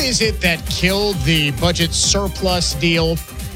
is it that killed the budget surplus deal?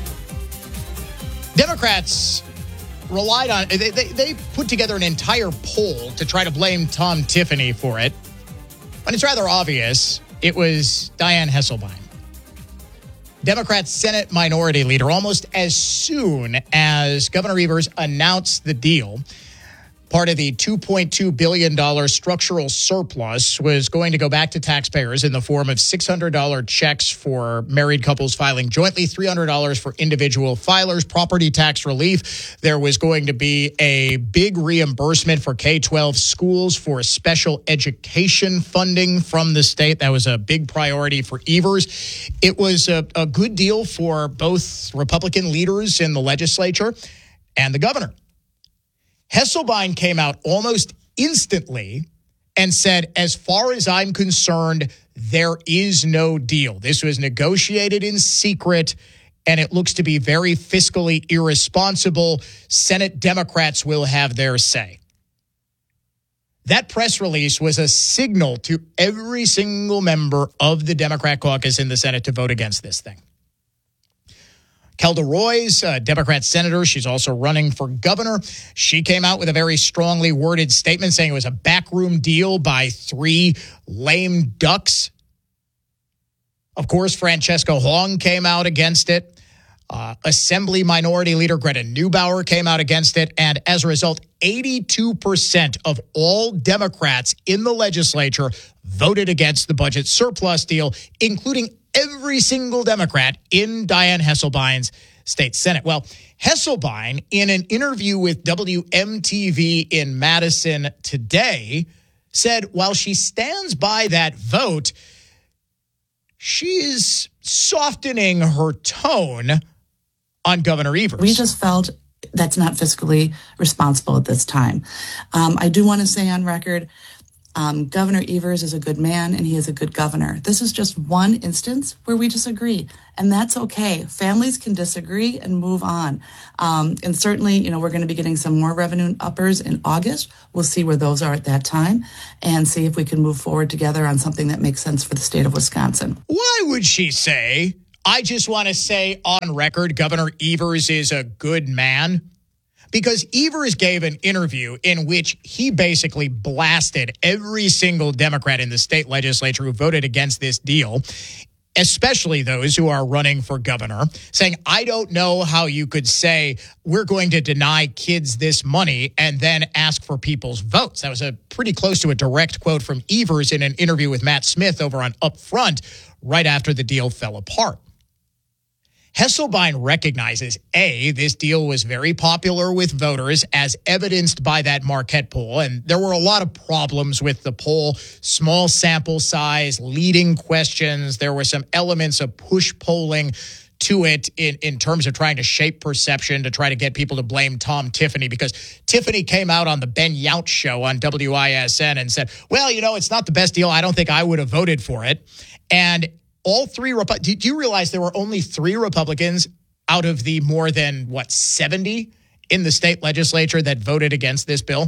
Democrats relied on, they put together an entire poll to try to blame Tom Tiffany for it. But it's rather obvious it was Dianne Hasselbein, Democrat Senate Minority Leader. Almost as soon as Governor Evers announced the deal, part of the $2.2 billion structural surplus was going to go back to taxpayers in the form of $600 checks for married couples filing jointly, $300 for individual filers, property tax relief. There was going to be a big reimbursement for K-12 schools for special education funding from the state. That was a big priority for Evers. It was a good deal for both Republican leaders in the legislature and the governor. Hasselbein came out almost instantly and said, as far as I'm concerned, there is no deal. This was negotiated in secret, and it looks to be very fiscally irresponsible. Senate Democrats will have their say. That press release was a signal to every single member of the Democrat caucus in the Senate to vote against this thing. Kelda Roys, a Democrat senator, she's also running for governor. She came out with a very strongly worded statement saying it was a backroom deal by three lame ducks. Of course, Francesca Hong came out against it. Assembly Minority Leader Greta Neubauer came out against it. And as a result, 82% of all Democrats in the legislature voted against the budget surplus deal, including every single Democrat in Dianne Hasselbein's state Senate. Well, Hasselbein, in an interview with WMTV in Madison today, said while she stands by that vote, she is softening her tone on Governor Evers. We just felt that's not fiscally responsible at this time. I do want to say on record, Governor Evers is a good man and he is a good governor. This is just one instance where we disagree, and that's okay. Families can disagree and move on. And certainly, we're going to be getting some more revenue uppers in August. We'll see where those are at that time and see if we can move forward together on something that makes sense for the state of Wisconsin. Why would she say, I just want to say on record, Governor Evers is a good man? Because Evers gave an interview in which he basically blasted every single Democrat in the state legislature who voted against this deal, especially those who are running for governor, saying, I don't know how you could say we're going to deny kids this money and then ask for people's votes. That was a pretty close to a direct quote from Evers in an interview with Matt Smith over on Upfront right after the deal fell apart. Hasselbein recognizes, A, this deal was very popular with voters as evidenced by that Marquette poll. And there were a lot of problems with the poll, small sample size, leading questions. There were some elements of push polling to it in terms of trying to shape perception to try to get people to blame Tom Tiffany, because Tiffany came out on the Ben Yount show on WISN and said, well, it's not the best deal. I don't think I would have voted for it. And all three, do you realize there were only 3 Republicans out of the more than, 70 in the state legislature that voted against this bill?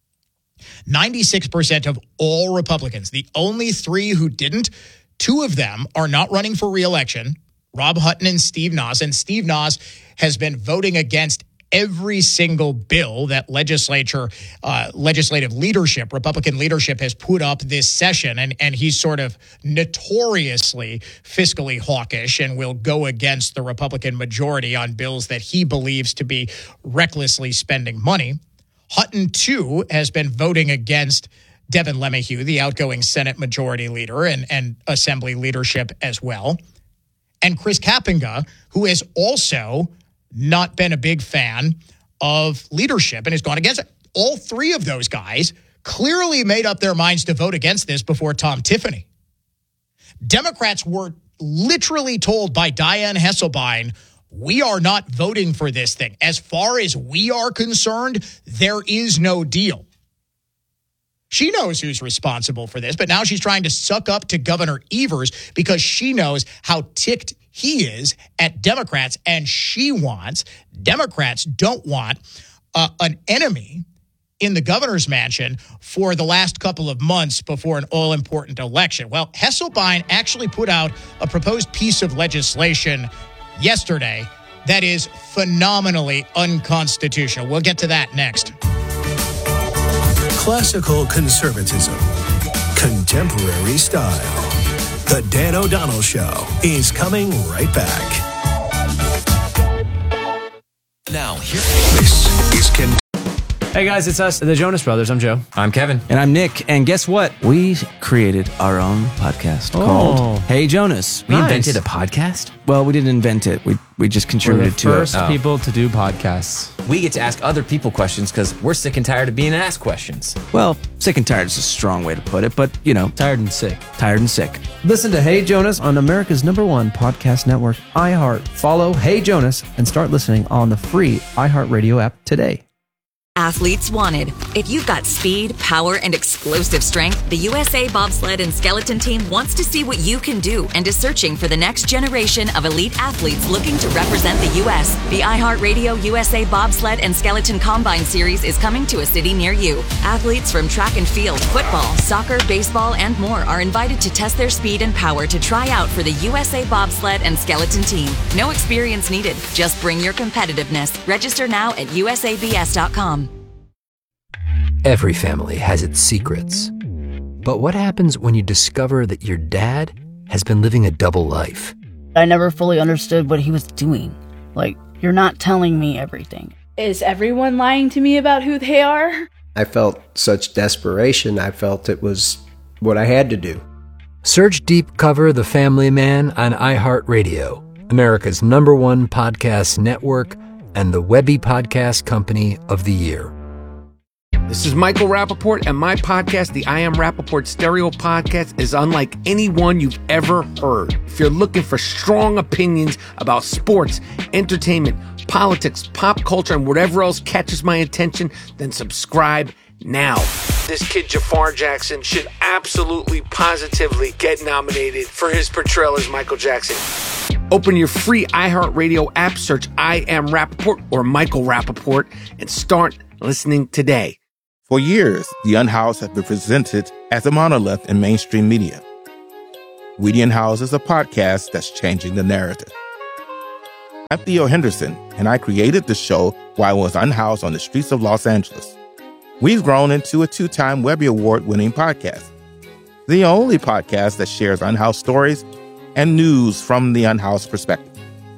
96% of all Republicans. The only 3 who didn't, 2 of them are not running for re-election, Rob Hutton and Steve Noss. And Steve Noss has been voting against every single bill that legislative leadership, Republican leadership has put up this session. And he's sort of notoriously fiscally hawkish and will go against the Republican majority on bills that he believes to be recklessly spending money. Hutton, too, has been voting against Devin LeMahieu, the outgoing Senate Majority Leader, and Assembly leadership as well. And Chris Kapenga, who has also not been a big fan of leadership and has gone against it. All 3 of those guys clearly made up their minds to vote against this before Tom Tiffany. Democrats were literally told by Dianne Hasselbein, we are not voting for this thing. As far as we are concerned, there is no deal. She knows who's responsible for this, but now she's trying to suck up to Governor Evers because she knows how ticked he is at Democrats, and Democrats don't want an enemy in the governor's mansion for the last couple of months before an all-important election. Well, Hesselbein actually put out a proposed piece of legislation yesterday that is phenomenally unconstitutional. We'll get to that next. Classical conservatism. Contemporary style. The Dan O'Donnell Show is coming right back. Now, this is Hey guys, it's us, the Jonas Brothers. I'm Joe. I'm Kevin. And I'm Nick. And guess what? We created our own podcast called Hey Jonas. We invented a podcast? Well, we didn't invent it. We just contributed to it. We're the first people to do podcasts. We get to ask other people questions because we're sick and tired of being asked questions. Well, sick and tired is a strong way to put it, but, you know. Tired and sick. Tired and sick. Listen to Hey Jonas on America's #1 podcast network, iHeart. Follow Hey Jonas and start listening on the free iHeartRadio app today. Athletes wanted. If you've got speed, power, and explosive strength, the USA Bobsled and Skeleton Team wants to see what you can do and is searching for the next generation of elite athletes looking to represent the U.S. The iHeartRadio USA Bobsled and Skeleton Combine Series is coming to a city near you. Athletes from track and field, football, soccer, baseball, and more are invited to test their speed and power to try out for the USA Bobsled and Skeleton Team. No experience needed. Just bring your competitiveness. Register now at usabs.com. Every family has its secrets. But what happens when you discover that your dad has been living a double life? I never fully understood what he was doing. Like, you're not telling me everything. Is everyone lying to me about who they are? I felt such desperation. I felt it was what I had to do. Search Deep Cover The Family Man on iHeartRadio, America's #1 podcast network, and the Webby Podcast Company of the Year. This is Michael Rappaport, and my podcast, the I Am Rappaport Stereo Podcast, is unlike any one you've ever heard. If you're looking for strong opinions about sports, entertainment, politics, pop culture, and whatever else catches my attention, then subscribe now. This kid Jafar Jackson should absolutely, positively get nominated for his portrayal as Michael Jackson. Open your free iHeartRadio app, search I Am Rappaport or Michael Rappaport, and start listening today. For years, The Unhoused has been presented as a monolith in mainstream media. We The Unhoused is a podcast that's changing the narrative. I'm Theo Henderson, and I created the show while I was unhoused on the streets of Los Angeles. We've grown into a 2-time Webby Award-winning podcast. The only podcast that shares unhoused stories and news from the unhoused perspective.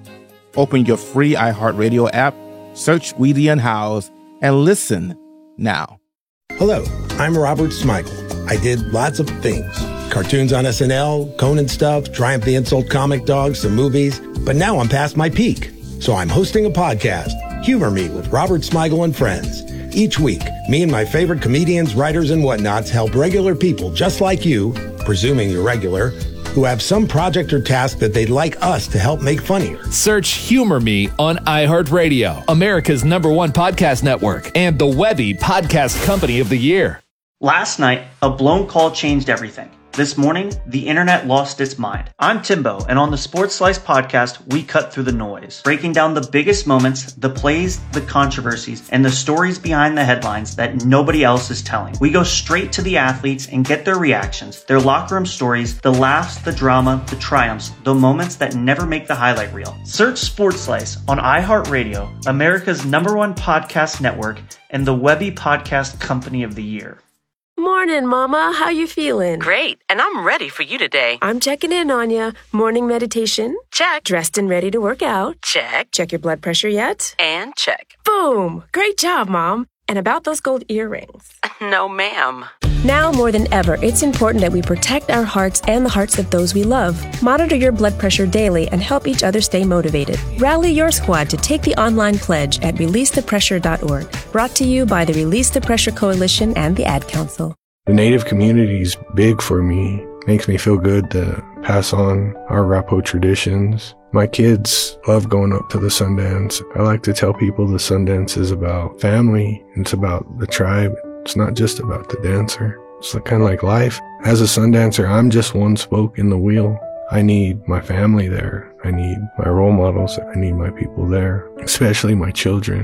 Open your free iHeartRadio app, search We The Unhoused, and listen now. Hello, I'm Robert Smigel. I did lots of things. Cartoons on SNL, Conan stuff, Triumph the Insult Comic Dog, some movies. But now I'm past my peak. So I'm hosting a podcast, Humor Me with Robert Smigel and Friends. Each week, me and my favorite comedians, writers, and whatnots help regular people just like you, presuming you're regular, who have some project or task that they'd like us to help make funnier. Search Humor Me on iHeartRadio, America's #1 podcast network, and the Webby Podcast Company of the Year. Last night, a blown call changed everything. This morning, the internet lost its mind. I'm Timbo, and on the Sports Slice podcast, we cut through the noise, breaking down the biggest moments, the plays, the controversies, and the stories behind the headlines that nobody else is telling. We go straight to the athletes and get their reactions, their locker room stories, the laughs, the drama, the triumphs, the moments that never make the highlight reel. Search Sports Slice on iHeartRadio, America's #1 podcast network, and the Webby Podcast Company of the Year. Morning, Mama. How you feeling? Great, and I'm ready for you today. I'm checking in on you. Morning meditation? Check. Dressed and ready to work out? Check. Check your blood pressure yet? And check. Boom! Great job, Mom. And about those gold earrings? No, ma'am. Now more than ever, it's important that we protect our hearts and the hearts of those we love. Monitor your blood pressure daily and help each other stay motivated. Rally your squad to take the online pledge at releasethepressure.org. Brought to you by the Release the Pressure Coalition and the Ad Council. The Native community is big for me. Makes me feel good to pass on our Rappo traditions. My kids love going up to the Sundance. I like to tell people the Sundance is about family. It's about the tribe. It's not just about the dancer. It's kind of like life. As a Sundancer, I'm just one spoke in the wheel. I need my family there. I need my role models. I need my people there, especially my children.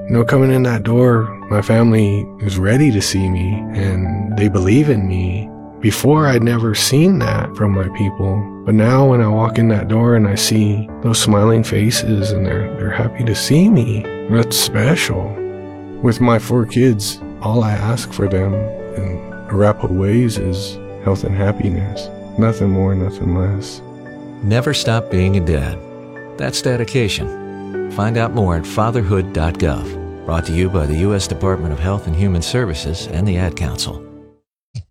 Coming in that door, my family is ready to see me and they believe in me. Before, I'd never seen that from my people. But now when I walk in that door and I see those smiling faces and they're happy to see me, that's special. With my 4 kids, all I ask for them in Arapaho ways is health and happiness. Nothing more, nothing less. Never stop being a dad. That's dedication. Find out more at fatherhood.gov. Brought to you by the U.S. Department of Health and Human Services and the Ad Council.